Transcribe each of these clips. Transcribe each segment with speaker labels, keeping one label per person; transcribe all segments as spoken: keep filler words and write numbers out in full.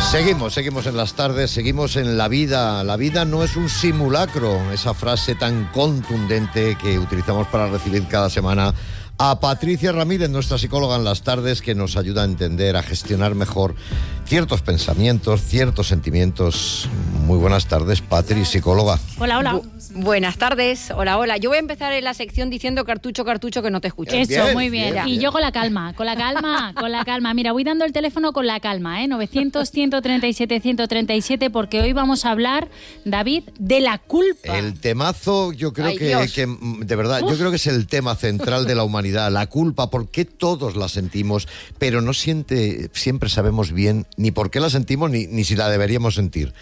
Speaker 1: Seguimos, seguimos en las tardes, seguimos en la vida. La vida no es un simulacro, esa frase tan contundente que utilizamos para recibir cada semana a Patricia Ramírez, nuestra psicóloga en las tardes, que nos ayuda a entender, a gestionar mejor ciertos pensamientos, ciertos sentimientos. Muy buenas tardes, Patri, psicóloga.
Speaker 2: Hola, hola.
Speaker 3: Bu- buenas tardes, hola, hola. Yo voy a empezar en la sección diciendo cartucho, cartucho, que no te escucho.
Speaker 2: Eso,
Speaker 1: Bien,
Speaker 2: muy bien.
Speaker 1: bien,
Speaker 2: y
Speaker 1: bien.
Speaker 2: yo con la calma, con la calma, con la calma. Mira, voy dando el teléfono con la calma, ¿eh? novecientos, ciento treinta y siete, ciento treinta y siete, porque hoy vamos a hablar, David, de la culpa.
Speaker 1: El temazo, yo creo
Speaker 3: Ay,
Speaker 1: que,
Speaker 3: Dios.
Speaker 1: que, de verdad, yo creo que es el tema central de la humanidad, la culpa. ¿Por qué todos la sentimos, pero no siente, siempre sabemos bien ni por qué la sentimos ni, ni si la deberíamos sentir?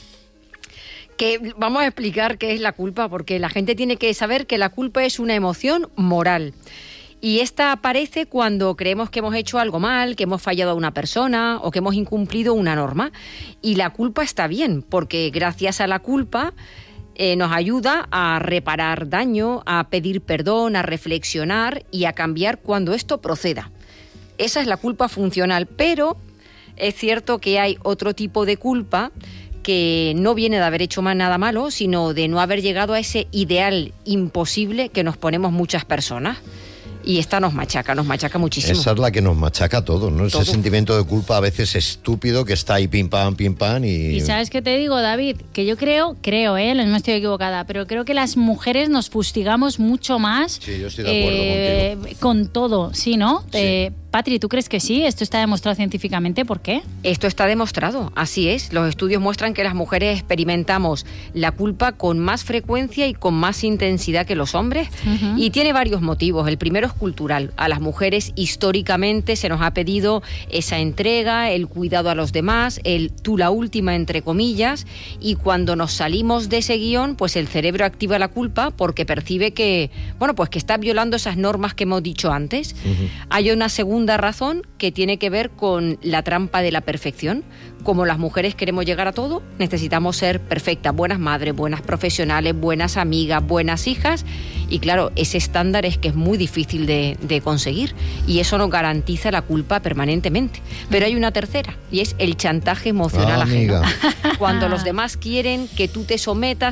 Speaker 3: Que vamos a explicar qué es la culpa, porque la gente tiene que saber que la culpa es una emoción moral. Y esta aparece cuando creemos que hemos hecho algo mal, que hemos fallado a una persona o que hemos incumplido una norma. Y la culpa está bien, porque gracias a la culpa eh, nos ayuda a reparar daño, a pedir perdón, a reflexionar y a cambiar cuando esto proceda. Esa es la culpa funcional, pero es cierto que hay otro tipo de culpa que no viene de haber hecho más nada malo, sino de no haber llegado a ese ideal imposible que nos ponemos muchas personas. Y esta nos machaca, nos machaca muchísimo.
Speaker 1: Esa es la que nos machaca a todos, ¿no?
Speaker 3: Todo.
Speaker 1: Ese sentimiento de culpa a veces estúpido que está ahí pim pam, pim pam y...
Speaker 2: Y ¿sabes qué te digo, David? Que yo creo, creo, ¿eh? No estoy equivocada, pero creo que las mujeres nos fustigamos mucho más.
Speaker 1: Sí, yo estoy de acuerdo
Speaker 2: eh,
Speaker 1: contigo.
Speaker 2: Con todo, ¿sí, no?
Speaker 1: Sí.
Speaker 2: Eh, Patri, ¿tú crees que sí? ¿Esto está demostrado científicamente? ¿Por qué?
Speaker 3: Esto está demostrado, así es. Los estudios muestran que las mujeres experimentamos la culpa con más frecuencia y con más intensidad que los hombres.
Speaker 2: Ujú.
Speaker 3: Y tiene varios motivos. El primero es cultural. A las mujeres históricamente se nos ha pedido esa entrega, el cuidado a los demás, el tú la última, entre comillas. Y cuando nos salimos de ese guión, pues el cerebro activa la culpa porque percibe que, bueno, pues que está violando esas normas que hemos dicho antes.
Speaker 1: Ujú.
Speaker 3: Hay una segunda razón que tiene que ver con la trampa de la perfección. Como las mujeres queremos llegar a todo, necesitamos ser perfectas, buenas madres, buenas profesionales, buenas amigas, buenas hijas. Y claro, ese estándar es que es muy difícil de, de conseguir y eso nos garantiza la culpa permanentemente. Pero hay una tercera y es el chantaje emocional
Speaker 1: Ah,
Speaker 3: ajeno.
Speaker 1: amiga.
Speaker 3: Cuando los demás quieren que tú te sometas